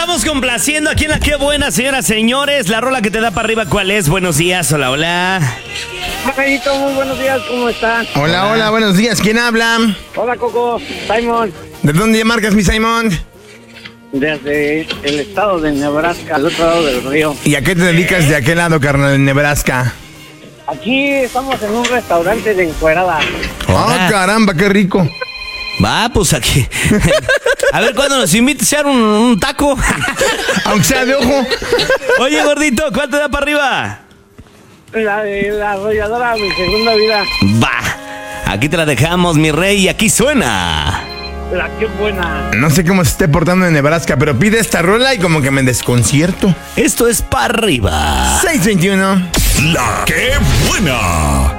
estamos complaciendo aquí en la Qué Buena, señoras, señores. La rola que te da para arriba, ¿cuál es? Buenos días, hola, hola. Majito, muy buenos días, ¿cómo están? Hola, buenos días. ¿Quién habla? Hola, Coco, Simon, ¿De dónde marcas, mi Simon? desde el estado de Nebraska, al otro lado del río. ¿Y a qué te dedicas de aquel lado, carnal, en Nebraska? Aquí estamos en un restaurante de encuerada. Ah, caramba, qué rico. Va, pues aquí. A ver cuándo nos invites a echar un taco. Aunque sea de ojo. Oye, gordito, ¿cuál te da para arriba? La de la arrolladora, mi segunda vida. Va, aquí te la dejamos, mi rey, y aquí suena. La Qué Buena. No sé cómo se esté portando en Nebraska, pero pide esta rola y como que me desconcierto. Esto es para arriba. 621. La Qué Buena.